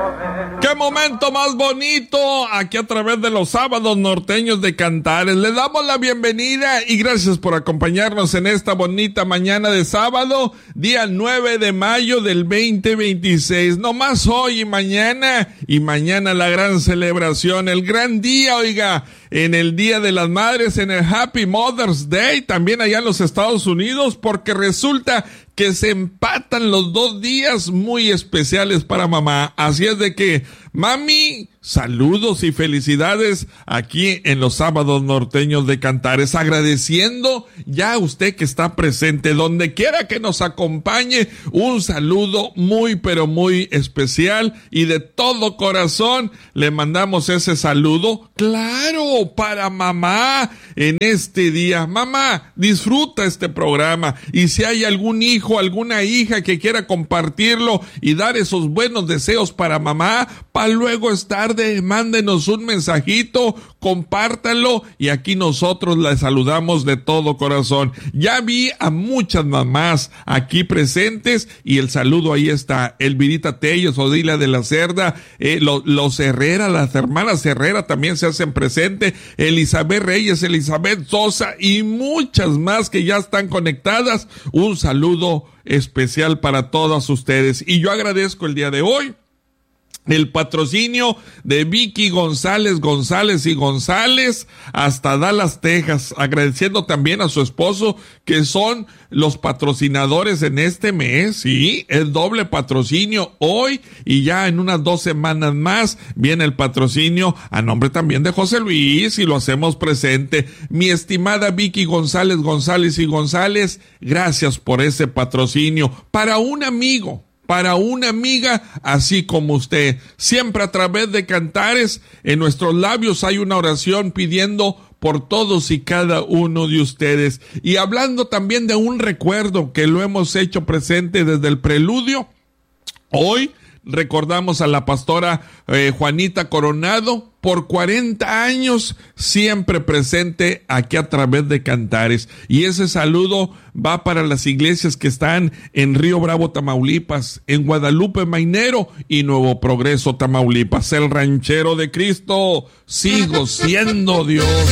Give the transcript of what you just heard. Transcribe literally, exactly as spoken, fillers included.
¡Qué momento más bonito! Aquí a través de los sábados norteños de Cantares. Le damos la bienvenida y gracias por acompañarnos en esta bonita mañana de sábado, día nueve de mayo del veinte veintiséis. No más hoy y mañana, y mañana la gran celebración, el gran día, oiga, en el Día de las Madres, en el Happy Mother's Day, también allá en los Estados Unidos, porque resulta que se empatan los dos días muy especiales para mamá. Así es de que, mami, saludos y felicidades aquí en los sábados norteños de Cantares, agradeciendo ya a usted que está presente, donde quiera que nos acompañe, un saludo muy pero muy especial y de todo corazón le mandamos ese saludo, claro, para mamá en este día. Mamá, disfruta este programa y si hay algún hijo, alguna hija que quiera compartirlo y dar esos buenos deseos para mamá, para luego es tarde, mándenos un mensajito, compártanlo y aquí nosotros la saludamos de todo corazón. Ya vi a muchas mamás aquí presentes y el saludo ahí está. Elvirita Tellos, Odilia de la Cerda, eh, lo, los Herrera, las hermanas Herrera también se hacen presentes, Elizabeth Reyes, Elizabeth Sosa y muchas más que ya están conectadas. Un saludo especial para todas ustedes y yo agradezco el día de hoy el patrocinio de Vicky González, González y González hasta Dallas, Texas, agradeciendo también a su esposo que son los patrocinadores en este mes, sí, el doble patrocinio hoy y ya en unas dos semanas más viene el patrocinio a nombre también de José Luis y lo hacemos presente. Mi estimada Vicky González, González y González, gracias por ese patrocinio para un amigo, para una amiga así como usted. Siempre a través de Cantares, en nuestros labios hay una oración pidiendo por todos y cada uno de ustedes. Y hablando también de un recuerdo que lo hemos hecho presente desde el preludio, hoy recordamos a la pastora eh, Juanita Coronado, por cuarenta años siempre presente aquí a través de Cantares. Y ese saludo va para las iglesias que están en Río Bravo, Tamaulipas, en Guadalupe, Mainero y Nuevo Progreso, Tamaulipas. El ranchero de Cristo, sigo siendo Dios.